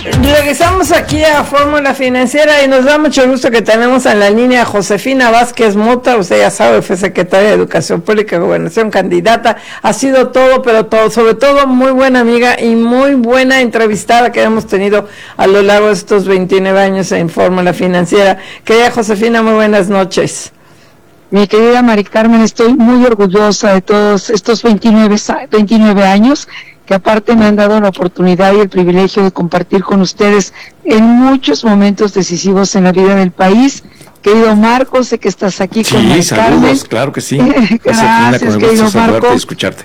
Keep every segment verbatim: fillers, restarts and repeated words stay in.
Regresamos aquí a Fórmula Financiera y nos da mucho gusto que tenemos en la línea a Josefina Vázquez Mota. Usted ya sabe, fue secretaria de Educación Pública y Gobernación, candidata, ha sido todo, pero todo, sobre todo muy buena amiga y muy buena entrevistada que hemos tenido a lo largo de estos veintinueve años en Fórmula Financiera. Querida Josefina, muy buenas noches. Mi querida Mari Carmen, estoy muy orgullosa de todos estos veintinueve, veintinueve años que aparte me han dado la oportunidad y el privilegio de compartir con ustedes en muchos momentos decisivos en la vida del país. Querido Marco, sé que estás aquí sí, con Mari saludos, Carmen. Claro que sí. Gracias, con el querido gusto Marco. Y escucharte.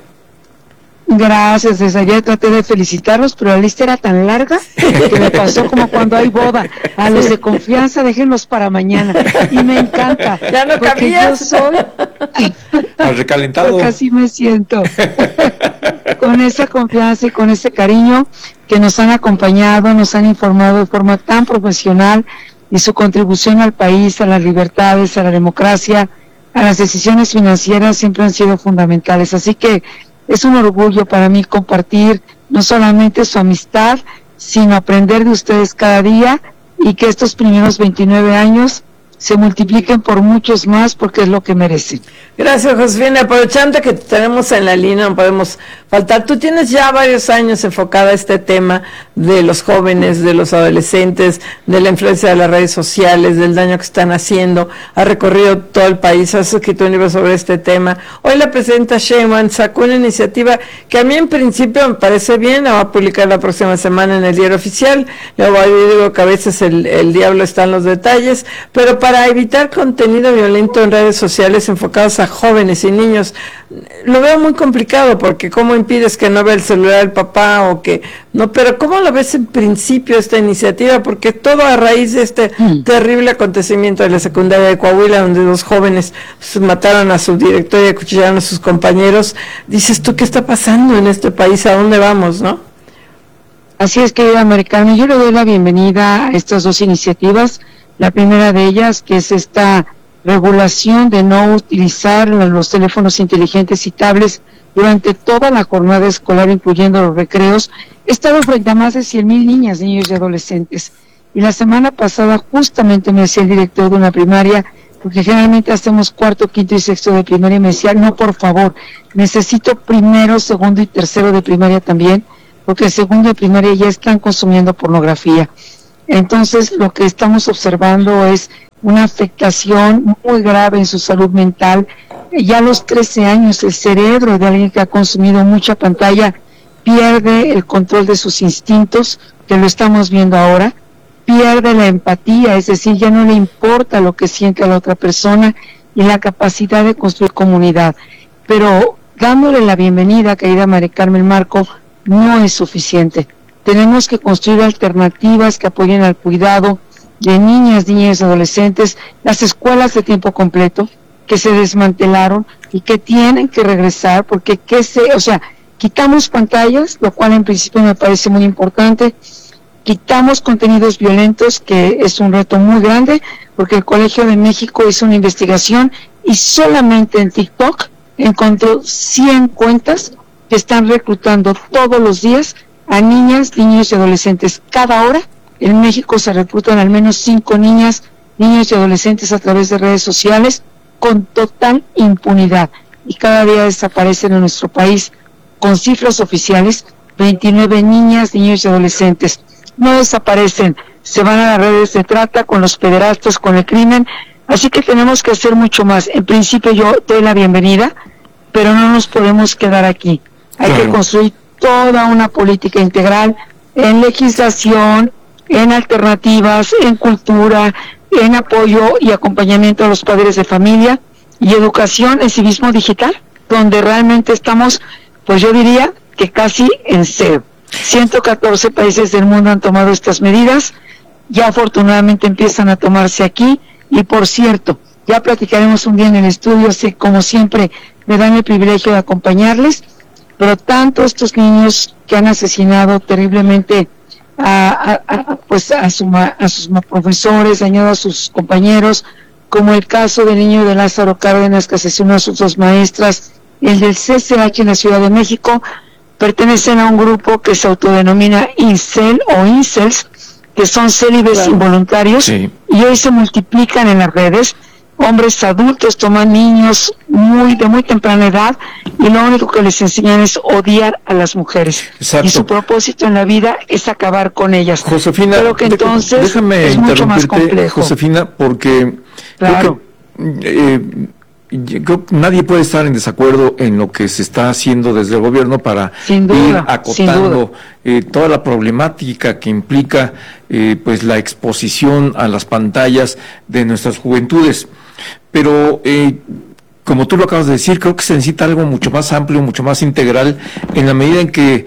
Gracias, desde ayer traté de felicitarlos, pero la lista era tan larga que me pasó como cuando hay boda. A los de confianza, déjenlos para mañana. Y me encanta. Ya no porque cabías. yo soy... Al recalentado. Porque así me siento. Con esa confianza y con ese cariño que nos han acompañado, nos han informado de forma tan profesional y su contribución al país, a las libertades, a la democracia, a las decisiones financieras siempre han sido fundamentales. Así que es un orgullo para mí compartir no solamente su amistad, sino aprender de ustedes cada día y que estos primeros veintinueve años se multipliquen por muchos más porque es lo que merecen. Gracias, Josefina. Aprovechando que te tenemos en la línea, no podemos faltar. Tú tienes ya varios años enfocada a este tema de los jóvenes, de los adolescentes, de la influencia de las redes sociales, del daño que están haciendo. Has recorrido todo el país, has escrito un libro sobre este tema. Hoy la presidenta Sheinbaum sacó una iniciativa que a mí en principio me parece bien, la va a publicar la próxima semana en el Diario Oficial. Luego yo digo que a veces el, el diablo está en los detalles, pero para para evitar contenido violento en redes sociales enfocados a jóvenes y niños. Lo veo muy complicado porque cómo impides que no vea el celular el papá o que no, pero cómo lo ves en principio esta iniciativa, porque todo a raíz de este mm. terrible acontecimiento de la secundaria de Coahuila donde dos jóvenes pues, mataron a su director y acuchillaron a sus compañeros. Dices tú, ¿qué está pasando en este país? ¿A dónde vamos, no? Así es, querida americana, yo le doy la bienvenida a estas dos iniciativas. La primera de ellas, que es esta regulación de no utilizar los teléfonos inteligentes y tablets durante toda la jornada escolar, incluyendo los recreos. He estado frente a más de cien mil niñas, niños y adolescentes. Y la semana pasada justamente me decía el director de una primaria, porque generalmente hacemos cuarto, quinto y sexto de primaria, y me decía, no, por favor, necesito primero, segundo y tercero de primaria también, porque el segundo de primaria ya están consumiendo pornografía. Entonces, lo que estamos observando es una afectación muy grave en su salud mental. Ya a los trece años, el cerebro de alguien que ha consumido mucha pantalla pierde el control de sus instintos, que lo estamos viendo ahora, pierde la empatía, es decir, ya no le importa lo que siente a la otra persona y la capacidad de construir comunidad. Pero dándole la bienvenida, querida María Carmen Marco, no es suficiente. Tenemos que construir alternativas que apoyen al cuidado de niñas, niñas y adolescentes, las escuelas de tiempo completo que se desmantelaron y que tienen que regresar, porque qué sé, o sea, quitamos pantallas, lo cual en principio me parece muy importante, quitamos contenidos violentos, que es un reto muy grande, porque el Colegio de México hizo una investigación y solamente en TikTok encontró cien cuentas que están reclutando todos los días a niñas, niños y adolescentes. Cada hora en México se reclutan al menos cinco niñas, niños y adolescentes a través de redes sociales con total impunidad. Y cada día desaparecen en nuestro país, con cifras oficiales, veintinueve niñas, niños y adolescentes. No desaparecen, se van a las redes de trata con los pederastas, con el crimen. Así que tenemos que hacer mucho más. En principio yo doy la bienvenida, pero no nos podemos quedar aquí. Hay claro. que construir toda una política integral en legislación, en alternativas, en cultura, en apoyo y acompañamiento a los padres de familia y educación en civismo digital, donde realmente estamos, pues yo diría que casi en cero. ciento catorce países del mundo han tomado estas medidas, ya afortunadamente empiezan a tomarse aquí y por cierto, ya platicaremos un día en el estudio, así como siempre me dan el privilegio de acompañarles, pero tanto estos niños que han asesinado terriblemente a, a, a, pues a, su, a sus profesores, dañado a sus compañeros, como el caso del niño de Lázaro Cárdenas que asesinó a sus dos maestras, el del C C H en la Ciudad de México, pertenecen a un grupo que se autodenomina Incel o Incels, que son célibes claro. involuntarios, sí. y hoy se multiplican en las redes. Hombres adultos toman niños muy de muy temprana edad y lo único que les enseñan es odiar a las mujeres. Exacto. Y su propósito en la vida es acabar con ellas. Josefina, creo que entonces déjame es mucho más complejo. Josefina, porque claro. creo que, eh, Creo que nadie puede estar en desacuerdo en lo que se está haciendo desde el gobierno para sin duda, ir acotando eh, toda la problemática que implica eh, pues la exposición a las pantallas de nuestras juventudes. Pero eh, como tú lo acabas de decir, creo que se necesita algo mucho más amplio, mucho más integral, en la medida en que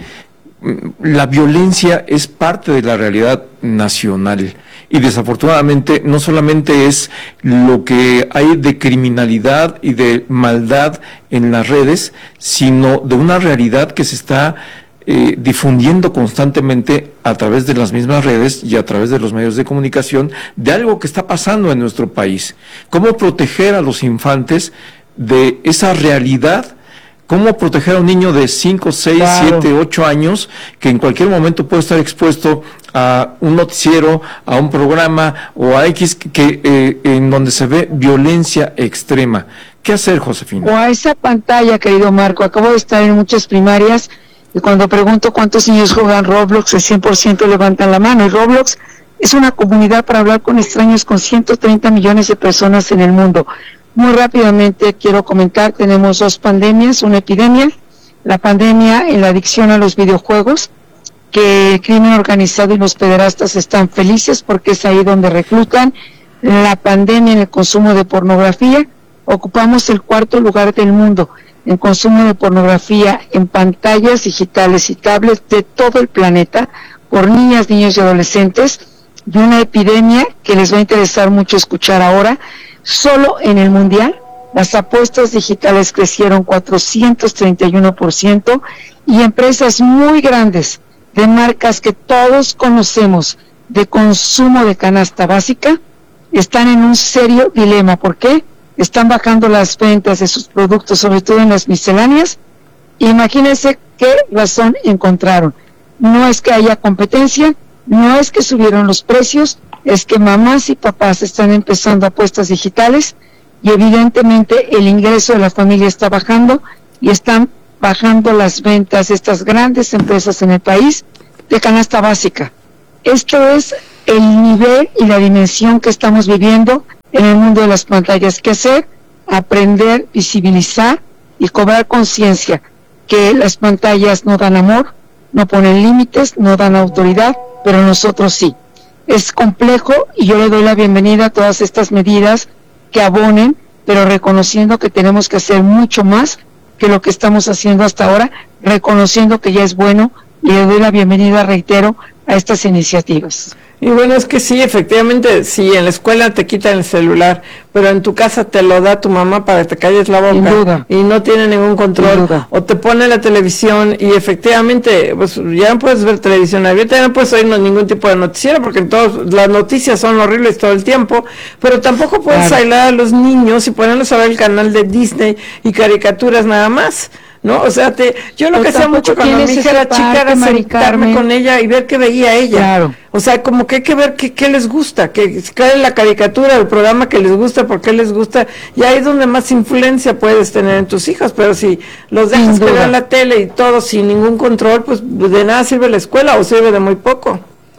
la violencia es parte de la realidad nacional. Y desafortunadamente no solamente es lo que hay de criminalidad y de maldad en las redes, sino de una realidad que se está eh, difundiendo constantemente a través de las mismas redes y a través de los medios de comunicación de algo que está pasando en nuestro país. ¿Cómo proteger a los infantes de esa realidad? ¿Cómo proteger a un niño de cinco, seis, siete, ocho años que en cualquier momento puede estar expuesto a un noticiero, a un programa o a X que eh, en donde se ve violencia extrema? ¿Qué hacer, Josefina? O a esa pantalla, querido Marco. Acabo de estar en muchas primarias y cuando pregunto cuántos niños juegan Roblox, el cien por ciento levantan la mano. Y Roblox es una comunidad para hablar con extraños con ciento treinta millones de personas en el mundo. Muy rápidamente quiero comentar, tenemos dos pandemias, una epidemia, la pandemia en la adicción a los videojuegos, que el crimen organizado y los pederastas están felices porque es ahí donde reclutan, la pandemia en el consumo de pornografía, ocupamos el cuarto lugar del mundo en consumo de pornografía en pantallas digitales y tablets de todo el planeta, por niñas, niños y adolescentes, de una epidemia que les va a interesar mucho escuchar ahora. Solo en el Mundial, las apuestas digitales crecieron cuatrocientos treinta y uno por ciento y empresas muy grandes de marcas que todos conocemos de consumo de canasta básica están en un serio dilema. ¿Por qué? Están bajando las ventas de sus productos, sobre todo en las misceláneas. Imagínense qué razón encontraron. No es que haya competencia, no es que subieron los precios, es que mamás y papás están empezando apuestas digitales y evidentemente el ingreso de la familia está bajando y están bajando las ventas de estas grandes empresas en el país de canasta básica. Esto es el nivel y la dimensión que estamos viviendo en el mundo de las pantallas. ¿Qué hacer? Aprender, visibilizar y cobrar conciencia que las pantallas no dan amor, no ponen límites, no dan autoridad, pero nosotros sí. Es complejo y yo le doy la bienvenida a todas estas medidas que abonen, pero reconociendo que tenemos que hacer mucho más que lo que estamos haciendo hasta ahora, reconociendo que ya es bueno, y le doy la bienvenida, reitero, a estas iniciativas. Y bueno, es que sí, efectivamente, sí, en la escuela te quitan el celular, pero en tu casa te lo da tu mamá para que te calles la boca. Sin duda. Y no tiene ningún control. O te pone la televisión y efectivamente, pues ya no puedes ver televisión abierta, ya no puedes oír ningún tipo de noticiero porque todos, las noticias son horribles todo el tiempo, pero tampoco puedes claro. aislar a los niños y ponerlos a ver el canal de Disney y caricaturas nada más. ¿No? O sea, te, yo lo pero que hacía mucho cuando mi hija era chica era sentarme con ella y ver qué veía ella. Claro. O sea, como que hay que ver qué, qué les gusta, que cae la caricatura, el programa que les gusta, por qué les gusta, y ahí es donde más influencia puedes tener en tus hijos, pero si los dejas que vean la tele y todo sin ningún control, pues de nada sirve la escuela o sirve de muy poco.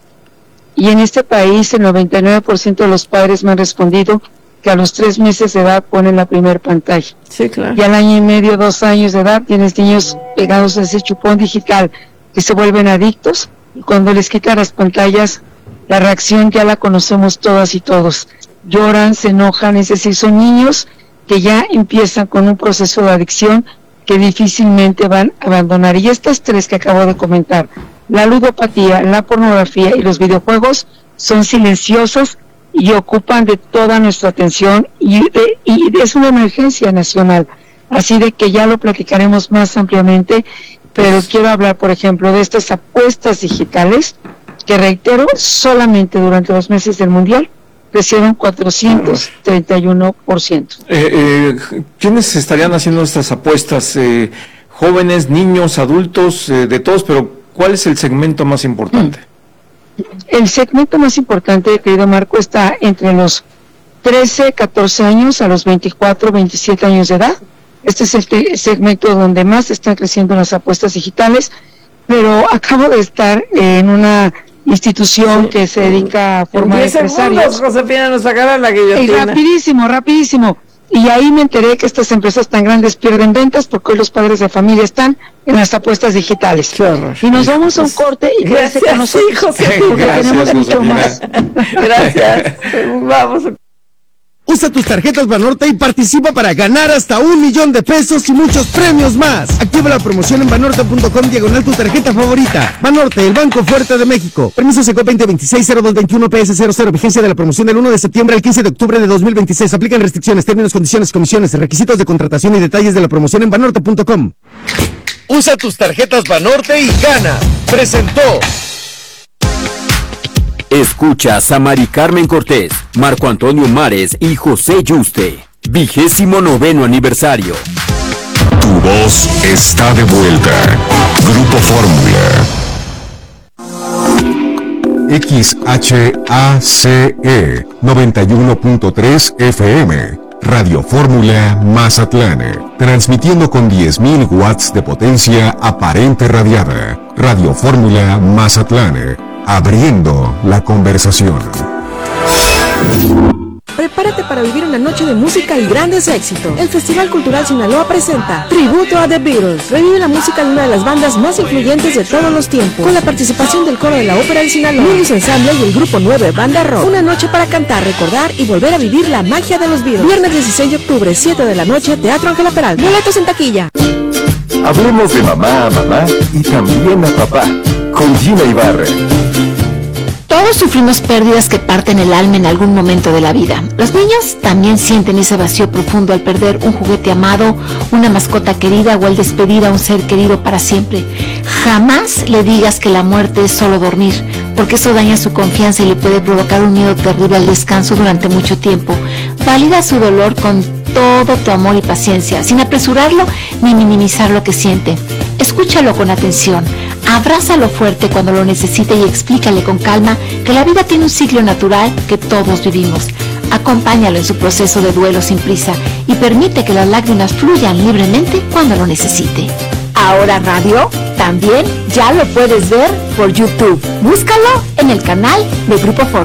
Y en este país el noventa y nueve por ciento de los padres me han respondido que a los tres meses de edad ponen la primer pantalla. Sí, claro. Y al año y medio, dos años de edad, tienes niños pegados a ese chupón digital que se vuelven adictos, y cuando les quitan las pantallas, la reacción ya la conocemos todas y todos. Lloran, se enojan, es decir, son niños que ya empiezan con un proceso de adicción que difícilmente van a abandonar. Y estas tres que acabo de comentar, la ludopatía, la pornografía y los videojuegos, son silenciosas y ocupan de toda nuestra atención y, de, y es una emergencia nacional, así de que ya lo platicaremos más ampliamente, pero quiero hablar, por ejemplo, de estas apuestas digitales, que reitero, solamente durante los meses del Mundial crecieron cuatrocientos treinta y uno por ciento. Eh, eh, ¿Quiénes estarían haciendo estas apuestas? Eh, ¿Jóvenes, niños, adultos, eh, de todos? Pero ¿cuál es el segmento más importante? El segmento más importante, querido Marco, está entre los trece, catorce años a los veinticuatro, veintisiete años de edad. Este es el segmento donde más están creciendo las apuestas digitales, pero acabo de estar en una institución sí. que se dedica a formar empresarios. Josefina nos sacará la guillotina. Y rapidísimo, rapidísimo. Y ahí me enteré que estas empresas tan grandes pierden ventas porque hoy los padres de familia están en las apuestas digitales. Y nos vamos a un corte y gracias, con nosotros, sí, Josefina. porque Gracias, tenemos mucho Josefina. más. Gracias. Vamos. Usa tus tarjetas Banorte y participa para ganar hasta un millón de pesos y muchos premios más. Activa la promoción en banorte punto com diagonal tu tarjeta favorita. Banorte, el Banco Fuerte de México. Permiso Seco veinte veintiséis cero dos veintiuno P S cero cero. Vigencia de la promoción del uno de septiembre al quince de octubre de dos mil veintiséis. Aplican restricciones, términos, condiciones, comisiones, requisitos de contratación y detalles de la promoción en banorte punto com. Usa tus tarjetas Banorte y gana. Presentó. Escuchas a Mari Carmen Cortés, Marco Antonio Mares y José Yuste. Vigésimo noveno aniversario. Tu voz está de vuelta. Grupo Fórmula. X H A C E noventa y uno punto tres F M. Radio Fórmula Mazatlán. Transmitiendo con diez mil watts de potencia aparente radiada. Radio Fórmula Mazatlán. Abriendo la conversación. Prepárate para vivir una noche de música y grandes éxitos. El Festival Cultural Sinaloa presenta Tributo a The Beatles. Revive la música de una de las bandas más influyentes de todos los tiempos, con la participación del coro de la Ópera de Sinaloa, Mundus Ensamble y el Grupo nueve Banda Rock. Una noche para cantar, recordar y volver a vivir la magia de los Beatles. Viernes dieciséis de octubre, siete de la noche, Teatro Ángela Peralta. Boletos en taquilla. Hablemos de mamá a mamá y también a papá, con Gina Ibarra. Todos sufrimos pérdidas que parten el alma en algún momento de la vida. Los niños también sienten ese vacío profundo al perder un juguete amado, una mascota querida o al despedir a un ser querido para siempre. Jamás le digas que la muerte es solo dormir, porque eso daña su confianza y le puede provocar un miedo terrible al descanso durante mucho tiempo. Valida su dolor con todo tu amor y paciencia, sin apresurarlo ni minimizar lo que siente. Escúchalo con atención. Abrázalo fuerte cuando lo necesite y explícale con calma que la vida tiene un ciclo natural que todos vivimos. Acompáñalo en su proceso de duelo sin prisa y permite que las lágrimas fluyan libremente cuando lo necesite. Ahora Radio también ya lo puedes ver por YouTube. Búscalo en el canal de Grupo Fórmula.